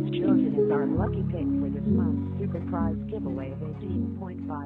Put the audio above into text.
chosen as our lucky pick for this month's super prize giveaway of 18.5